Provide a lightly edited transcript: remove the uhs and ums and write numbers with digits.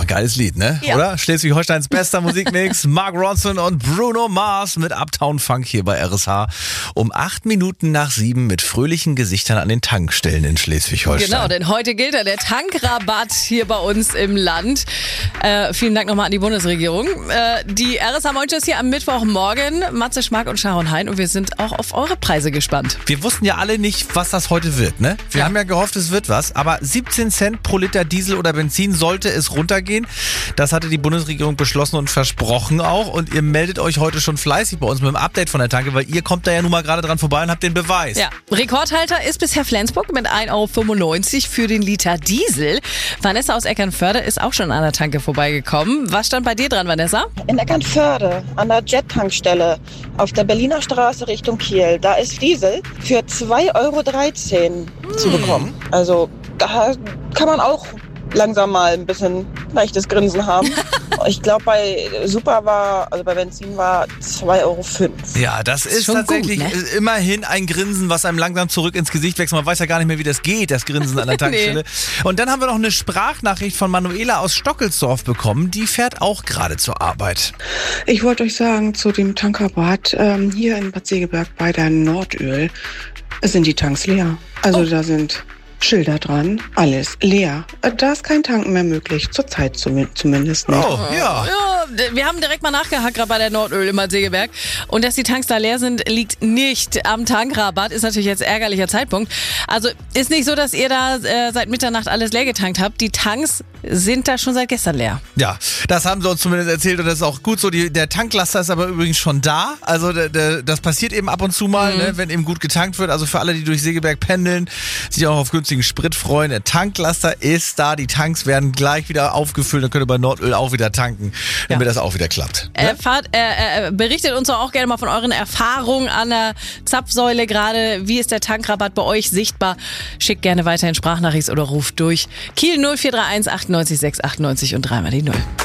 Geiles Lied, ne? Ja. Oder? Schleswig-Holsteins bester Musikmix. Mark Ronson und Bruno Mars mit Uptown Funk hier bei RSH. Um 8 Minuten nach 7 mit fröhlichen Gesichtern an den Tankstellen in Schleswig-Holstein. Genau, denn heute gilt ja der Tankrabatt hier bei uns im Land. Vielen Dank nochmal an die Bundesregierung. Die RSH Moin ist hier am Mittwochmorgen. Matze Schmark und Sharon Hein und wir sind auch auf eure Preise gespannt. Wir wussten ja alle nicht, was das heute wird, ne? Wir haben ja gehofft, es wird was, aber 17 Cent pro Liter Diesel oder Benzin sollte es runtergehen. Das hatte die Bundesregierung beschlossen und versprochen auch. Und ihr meldet euch heute schon fleißig bei uns mit dem Update von der Tanke, weil ihr kommt da ja nun mal gerade dran vorbei und habt den Beweis. Ja, Rekordhalter ist bisher Flensburg mit 1,95 € für den Liter Diesel. Vanessa aus Eckernförde ist auch schon an der Tanke vorbeigekommen. Was stand bei dir dran, Vanessa? In Eckernförde, an der Jet-Tankstelle auf der Berliner Straße Richtung Kiel. Da ist Diesel für 2,13 € zu bekommen. Also da kann man auch langsam mal ein bisschen leichtes Grinsen haben. Ich glaube, bei bei Benzin war 2,05 €. Ja, das ist schon tatsächlich gut, ne? immerhin ein Grinsen, was einem langsam zurück ins Gesicht wächst. Man weiß ja gar nicht mehr, wie das geht, das Grinsen an der Tankstelle. Und dann haben wir noch eine Sprachnachricht von Manuela aus Stockelsdorf bekommen. Die fährt auch gerade zur Arbeit. Ich wollte euch sagen, zu dem Tankrabatt hier in Bad Segeberg bei der Nordöl sind die Tanks leer. Also da sind Schilder dran, alles leer. Da ist kein Tanken mehr möglich, zurzeit zumindest nicht. Oh, ja. Ja, wir haben direkt mal nachgehakt, gerade bei der Nordöl in Bad Segeberg. Und dass die Tanks da leer sind, liegt nicht am Tankrabatt. Ist natürlich jetzt ärgerlicher Zeitpunkt. Also ist nicht so, dass ihr da seit Mitternacht alles leer getankt habt. Die Tanks sind da schon seit gestern leer. Ja, das haben sie uns zumindest erzählt und das ist auch gut so. Der Tanklaster ist aber übrigens schon da. Also das passiert eben ab und zu mal, ne, wenn eben gut getankt wird. Also für alle, die durch Segeberg pendeln, sich auch auf günstigen Sprit freuen. Der Tanklaster ist da. Die Tanks werden gleich wieder aufgefüllt. Dann könnt ihr bei Nordöl auch wieder tanken, damit das auch wieder klappt. Ne? Berichtet uns doch auch gerne mal von euren Erfahrungen an der Zapfsäule gerade. Wie ist der Tankrabatt bei euch sichtbar? Schickt gerne weiterhin Sprachnachricht oder ruft durch. Kiel 0431 98 698 und dreimal die 0.